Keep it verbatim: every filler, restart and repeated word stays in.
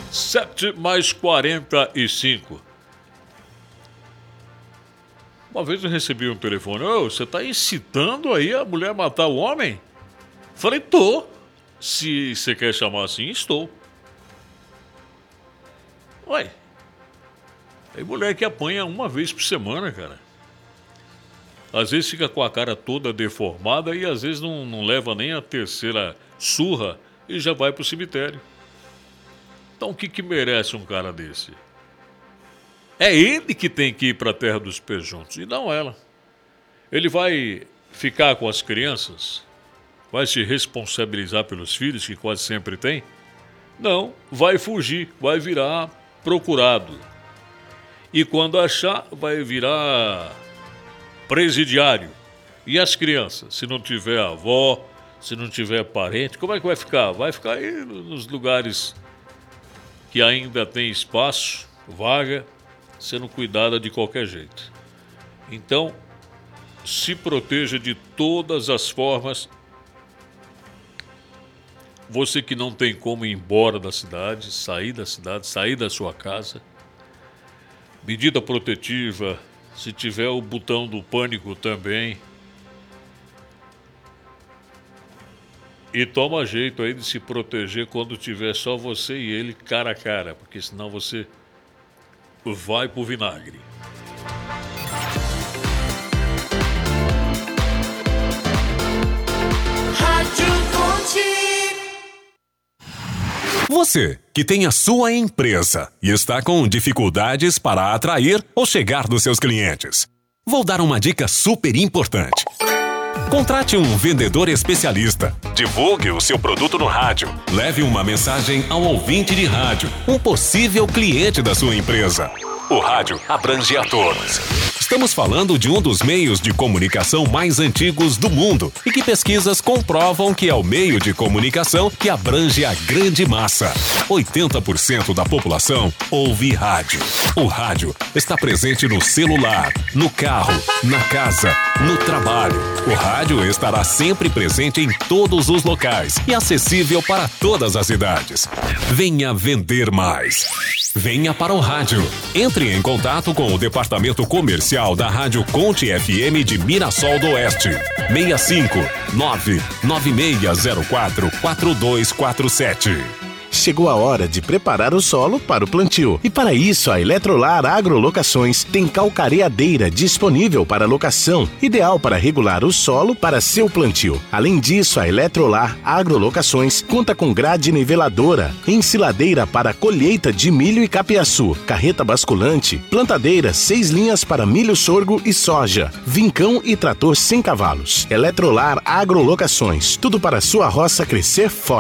sete mais quarenta e cinco. Uma vez eu recebi um telefone. Ô, você tá incitando aí a mulher a matar o homem? Falei, tô. Se você quer chamar assim, estou. Ué. Tem mulher que apanha uma vez por semana, cara. Às vezes fica com a cara toda deformada e às vezes não, não leva nem a terceira surra e já vai pro cemitério. Então o que que merece um cara desse? É ele que tem que ir pra terra dos pejontos e não ela. Ele vai ficar com as crianças? Vai se responsabilizar pelos filhos, que quase sempre tem? Não, vai fugir, vai virar procurado. E quando achar, vai virar presidiário. E as crianças? Se não tiver avó, se não tiver parente, como é que vai ficar? Vai ficar aí nos lugares que ainda tem espaço, vaga, sendo cuidada de qualquer jeito. Então, se proteja de todas as formas. Você que não tem como ir embora da cidade, sair da cidade, sair da sua casa. Medida protetiva, se tiver o botão do pânico também. E toma jeito aí de se proteger quando tiver só você e ele cara a cara, porque senão você vai pro vinagre. Você que tem a sua empresa e está com dificuldades para atrair ou chegar nos seus clientes. Vou dar uma dica super importante. Contrate um vendedor especialista. Divulgue o seu produto no rádio. Leve uma mensagem ao ouvinte de rádio, um possível cliente da sua empresa. O rádio abrange a todos. Estamos falando de um dos meios de comunicação mais antigos do mundo e que pesquisas comprovam que é o meio de comunicação que abrange a grande massa. oitenta por cento da população ouve rádio. O rádio está presente no celular, no carro, na casa, no trabalho. O rádio estará sempre presente em todos os locais e acessível para todas as idades. Venha vender mais. Venha para o rádio. Entre em contato com o departamento comercial da Rádio Conte F M de Mirassol do Oeste. seis cinco nove nove seis zero quatro quatro dois quatro sete. Chegou a hora de preparar o solo para o plantio. E para isso, a Eletrolar Agrolocações tem calcareadeira disponível para locação, ideal para regular o solo para seu plantio. Além disso, a Eletrolar Agrolocações conta com grade niveladora, ensiladeira para colheita de milho e capiaçu, carreta basculante, plantadeira seis linhas para milho, sorgo e soja, vincão e trator sem cavalos. Eletrolar Agrolocações, tudo para sua roça crescer forte.